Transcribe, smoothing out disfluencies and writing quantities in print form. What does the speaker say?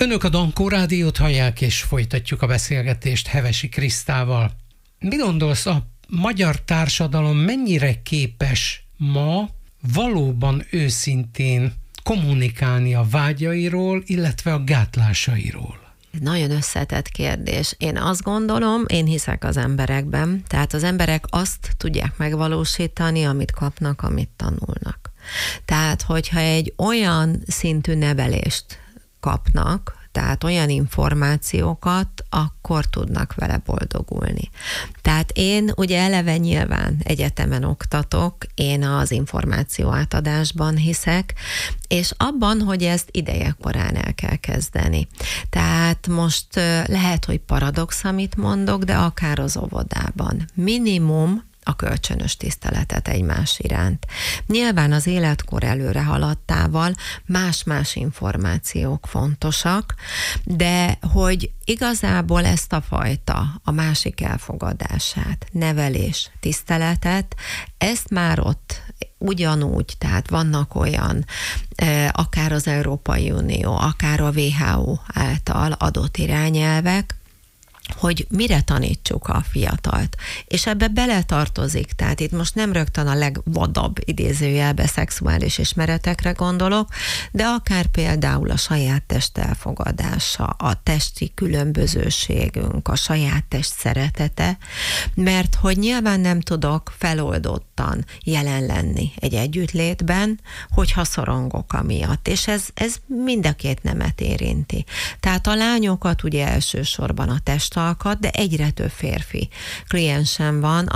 Önök a Dankó Rádiót hallják, és folytatjuk a beszélgetést Hevesi Krisztával. Mi gondolsz, a magyar társadalom mennyire képes ma valóban őszintén kommunikálni a vágyairól, illetve a gátlásairól? Nagyon összetett kérdés. Én azt gondolom, én hiszek az emberekben, tehát az emberek azt tudják megvalósítani, amit kapnak, amit tanulnak. Tehát, hogyha egy olyan szintű nevelést kapnak, tehát olyan információkat, akkor tudnak vele boldogulni. Tehát én ugye eleve nyilván egyetemen oktatok, én az információ átadásban hiszek, és abban, hogy ezt idejekorán el kell kezdeni. Tehát most lehet, hogy paradox, amit mondok, de akár az óvodában. Minimum a kölcsönös tiszteletet egymás iránt. Nyilván az életkor előre haladtával más-más információk fontosak, de hogy igazából ezt a fajta, a másik elfogadását, nevelés, tiszteletet, ezt már ott ugyanúgy, tehát vannak olyan, akár az Európai Unió, akár a WHO által adott irányelvek, hogy mire tanítsuk a fiatalt. És ebbe beletartozik, tehát itt most nem rögtön a legvadabb idézőjelbe szexuális ismeretekre gondolok, de akár például a saját test elfogadása, a testi különbözőségünk, a saját test szeretete, mert hogy nyilván nem tudok feloldottan jelen lenni egy együttlétben, hogyha szorongok amiatt, és ez mind a két nemet érinti. Tehát a lányokat ugye elsősorban a testalkat, de egyre több férfi kliensem van,